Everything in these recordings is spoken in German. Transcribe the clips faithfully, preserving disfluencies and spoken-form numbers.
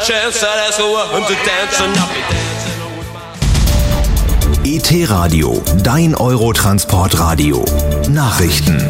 E T-Radio, dein Eurotransport-Radio. Nachrichten.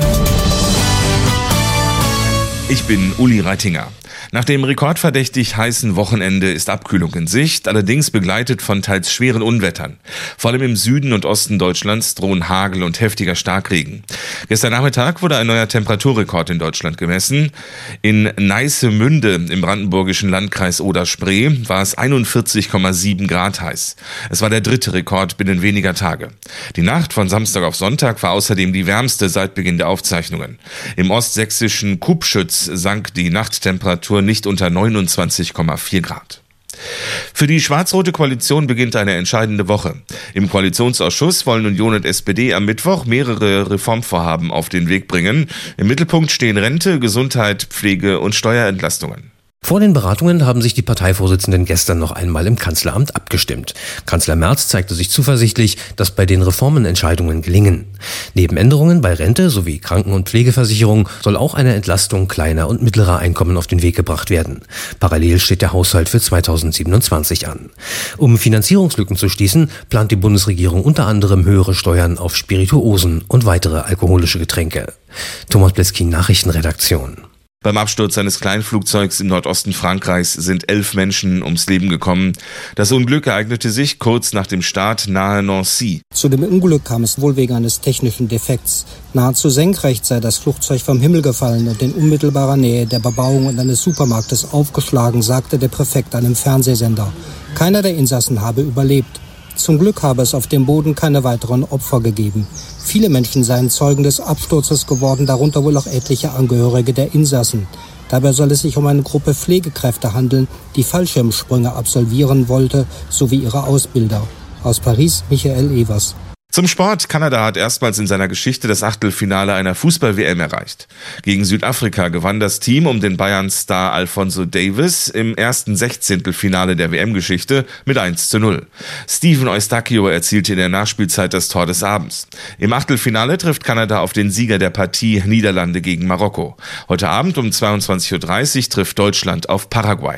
Ich bin Uli Reitinger. Nach dem rekordverdächtig heißen Wochenende ist Abkühlung in Sicht, allerdings begleitet von teils schweren Unwettern. Vor allem im Süden und Osten Deutschlands drohen Hagel und heftiger Starkregen. Gestern Nachmittag wurde ein neuer Temperaturrekord in Deutschland gemessen. In Neissemünde im brandenburgischen Landkreis Oder-Spree war es einundvierzig Komma sieben Grad heiß. Es war der dritte Rekord binnen weniger Tage. Die Nacht von Samstag auf Sonntag war außerdem die wärmste seit Beginn der Aufzeichnungen. Im ostsächsischen Kubschütz sank die Nachttemperatur nicht unter neunundzwanzig Komma vier Grad. Für die schwarz-rote Koalition beginnt eine entscheidende Woche. Im Koalitionsausschuss wollen Union und S P D am Mittwoch mehrere Reformvorhaben auf den Weg bringen. Im Mittelpunkt stehen Rente, Gesundheit, Pflege und Steuerentlastungen. Vor den Beratungen haben sich die Parteivorsitzenden gestern noch einmal im Kanzleramt abgestimmt. Kanzler Merz zeigte sich zuversichtlich, dass bei den Reformen Entscheidungen gelingen. Neben Änderungen bei Rente sowie Kranken- und Pflegeversicherung soll auch eine Entlastung kleiner und mittlerer Einkommen auf den Weg gebracht werden. Parallel steht der Haushalt für zweitausendsiebenundzwanzig an. Um Finanzierungslücken zu schließen, plant die Bundesregierung unter anderem höhere Steuern auf Spirituosen und weitere alkoholische Getränke. Thomas Bleskin, Nachrichtenredaktion. Beim Absturz eines Kleinflugzeugs im Nordosten Frankreichs sind elf Menschen ums Leben gekommen. Das Unglück ereignete sich kurz nach dem Start nahe Nancy. Zu dem Unglück kam es wohl wegen eines technischen Defekts. Nahezu senkrecht sei das Flugzeug vom Himmel gefallen und in unmittelbarer Nähe der Bebauung und eines Supermarktes aufgeschlagen, sagte der Präfekt einem Fernsehsender. Keiner der Insassen habe überlebt. Zum Glück habe es auf dem Boden keine weiteren Opfer gegeben. Viele Menschen seien Zeugen des Absturzes geworden, darunter wohl auch etliche Angehörige der Insassen. Dabei soll es sich um eine Gruppe Pflegekräfte handeln, die Fallschirmsprünge absolvieren wollte, sowie ihre Ausbilder. Aus Paris, Michael Evers. Zum Sport. Kanada hat erstmals in seiner Geschichte das Achtelfinale einer Fußball-W M erreicht. Gegen Südafrika gewann das Team um den Bayern-Star Alphonso Davies im ersten Sechzehntelfinale der W M-Geschichte mit eins zu null. Steven Eustachio erzielte in der Nachspielzeit das Tor des Abends. Im Achtelfinale trifft Kanada auf den Sieger der Partie Niederlande gegen Marokko. Heute Abend um zweiundzwanzig Uhr dreißig trifft Deutschland auf Paraguay.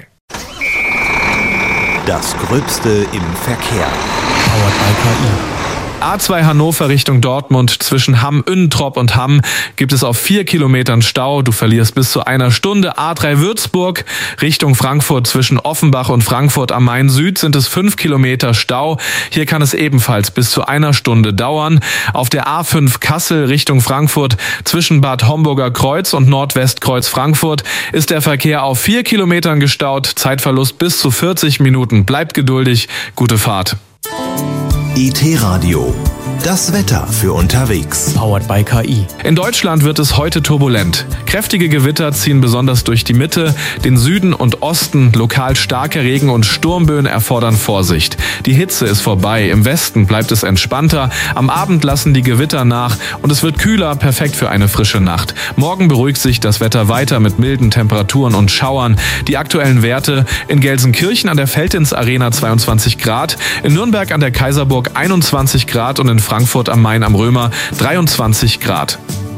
Das Gröbste im Verkehr. Powered by K I. A zwei Hannover Richtung Dortmund zwischen Hamm-Ündentrop und Hamm gibt es auf vier Kilometern Stau. Du verlierst bis zu einer Stunde. A drei Würzburg Richtung Frankfurt zwischen Offenbach und Frankfurt am Main Süd sind es fünf Kilometer Stau. Hier kann es ebenfalls bis zu einer Stunde dauern. Auf der A fünf Kassel Richtung Frankfurt zwischen Bad Homburger Kreuz und Nordwestkreuz Frankfurt ist der Verkehr auf vier Kilometern gestaut. Zeitverlust bis zu vierzig Minuten. Bleibt geduldig. Gute Fahrt. E T-Radio, das Wetter für unterwegs. Powered by K I. In Deutschland wird es heute turbulent. Kräftige Gewitter ziehen besonders durch die Mitte, den Süden und Osten. Lokal starke Regen- und Sturmböen erfordern Vorsicht. Die Hitze ist vorbei. Im Westen bleibt es entspannter. Am Abend lassen die Gewitter nach und es wird kühler, perfekt für eine frische Nacht. Morgen beruhigt sich das Wetter weiter mit milden Temperaturen und Schauern. Die aktuellen Werte: in Gelsenkirchen an der Veltins Arena zweiundzwanzig Grad, in Nürnberg an der Kaiserburg einundzwanzig Grad und in Frankfurt am Main am Römer dreiundzwanzig Grad.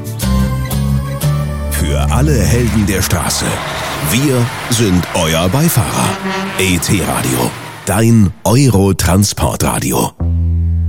Für alle Helden der Straße, wir sind euer Beifahrer. E T-Radio, dein Eurotransportradio.